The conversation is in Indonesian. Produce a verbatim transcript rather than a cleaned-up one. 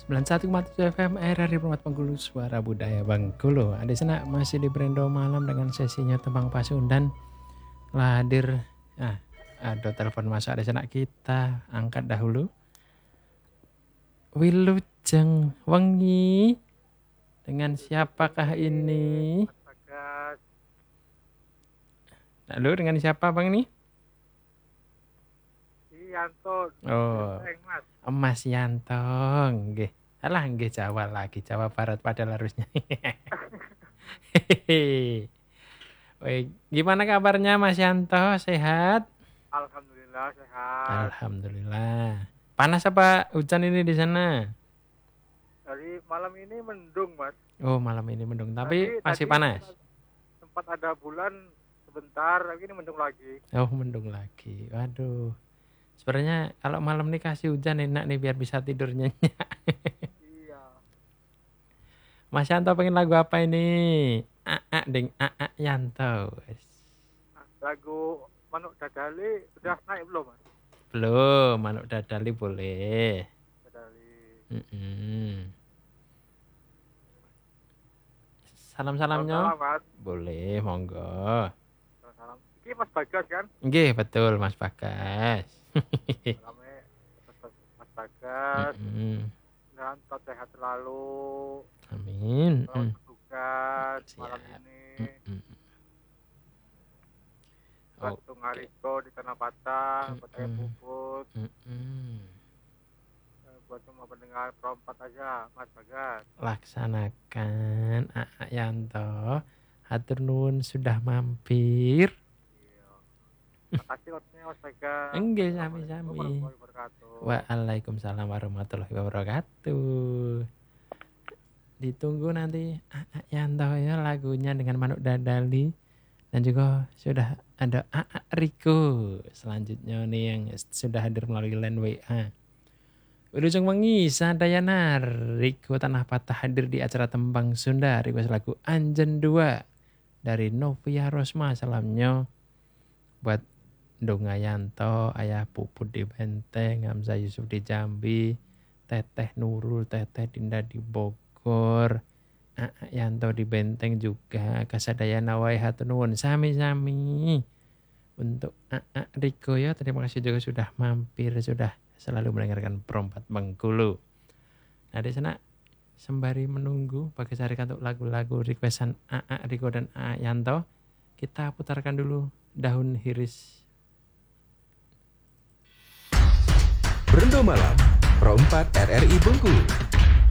sembilan puluh satu koma tujuh F M R R I Perumah Bengkulu, suara budaya Bengkulu. Ada sana masih di Brendo Malam dengan sesinya Tembang Pasundan. Telah hadir, ah, ada telepon masuk ada sana, kita angkat dahulu. Wilujeng wengi, dengan siapakah ini? Halo, dengan siapa bang ini? Yanto. Oh, Mas Yanto, nggih. Alah, nggih Jawa lagi, Jawa Barat padahal harusnya. Hehehe. Woi, gimana kabarnya Mas Yanto? Sehat? Alhamdulillah sehat. Alhamdulillah. Panas apa hujan ini di sana? Dari malam ini mendung, Mas. Oh, malam ini mendung, tapi tadi, masih tadi panas. Sempat ada bulan sebentar, tapi ini mendung lagi. Oh, mendung lagi. Waduh. Sebenarnya kalau malam nih kasih hujan enak nih biar bisa tidur nyenyak. Iya. Mas Yanto pengen lagu apa ini? Aa ding Aa Yanto. Lagu Manuk Dadali udah naik belum, Mas? Belum, Manuk Dadali boleh. Dadali. Mm-mm. Salam-salamnya? Salam, Mas. Boleh, monggo. Salam. Ini Mas Bagas kan? Nggih, betul Mas Bagas. Salamnya Mas Bagas. Mm-mm. Dan tetap sehat selalu. Amin. Selamat bertugas malam ini. Mm-mm. Waktu okay. Ngariko di Tanah Patah, Kota Puput. Mm-mm. Buat semua pendengar perempat aja, Mas Bagas. Laksanakan, Aa Yanto. Hatur nuwun sudah mampir. Iya. Makasih waktunya Mas Bagas. Enggak, sami-sami. Waalaikumsalam warahmatullahi wabarakatuh. Ditunggu nanti Aa Yanto ya lagunya dengan Manuk Dadali. Dan juga sudah ada Aa Riko selanjutnya nih yang sudah hadir melalui line W A. Wilujeng wengi sadayana Riko Tanah Patah hadir di acara Tembang Sunda request lagu Anjen dua dari Novia Rosma. Salamnya buat Donga Yanto, Ayah Puput di Benteng, Hamzah Yusuf di Jambi, Teteh Nurul, Teteh Dinda di Bogor, Aa Yanto di Benteng juga, kasadayana wae hatur nuwun sami-sami. Untuk Aa Riko ya, terima kasih juga sudah mampir, sudah selalu mendengarkan Perompat Bengkulu. Nah di sana sembari menunggu bagi carikan untuk lagu-lagu requestan Aa Riko dan Aa Yanto, kita putarkan dulu Daun Hiris. Brendo Malam, Perompat R R I Bengkulu.